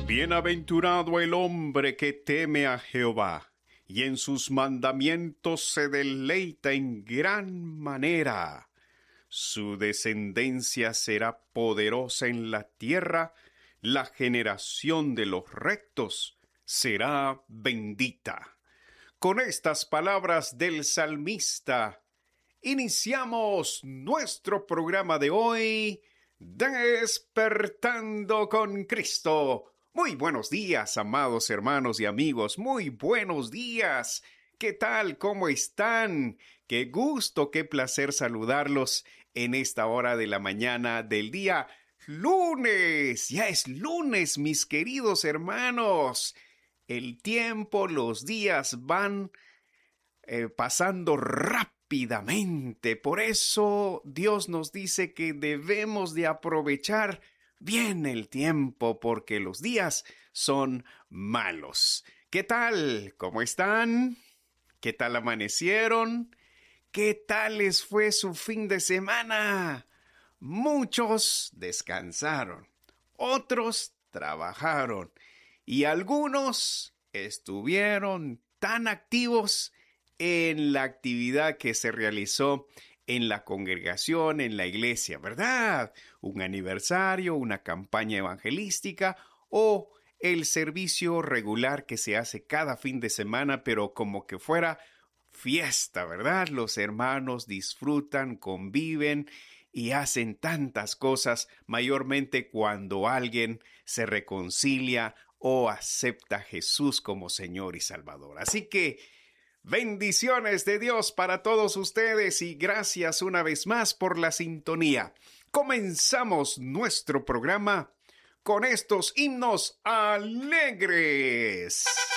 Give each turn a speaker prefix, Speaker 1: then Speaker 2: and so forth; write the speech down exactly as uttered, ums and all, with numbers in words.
Speaker 1: Bienaventurado el hombre que teme a Jehová, y en sus mandamientos se deleita en gran manera. Su descendencia será poderosa en la tierra, la generación de los rectos será bendita. Con estas palabras del salmista, iniciamos nuestro programa de hoy, Despertando con Cristo. Muy buenos días, amados hermanos y amigos, muy buenos días. ¿Qué tal? ¿Cómo están? Qué gusto, qué placer saludarlos en esta hora de la mañana del día lunes. Ya es lunes, mis queridos hermanos. El tiempo, los días van eh, pasando rápidamente. Por eso Dios nos dice que debemos de aprovechar bien el tiempo, porque los días son malos. ¿Qué tal? ¿Cómo están? ¿Qué tal amanecieron? ¿Qué tal les fue su fin de semana? Muchos descansaron, otros trabajaron y algunos estuvieron tan activos en la actividad que se realizó en la congregación, en la iglesia, ¿verdad? Un aniversario, una campaña evangelística o el servicio regular que se hace cada fin de semana, pero como que fuera fiesta, ¿verdad? Los hermanos disfrutan, conviven y hacen tantas cosas, mayormente cuando alguien se reconcilia o acepta a Jesús como Señor y Salvador. Así que bendiciones de Dios para todos ustedes y gracias una vez más por la sintonía. Comenzamos nuestro programa con estos himnos alegres.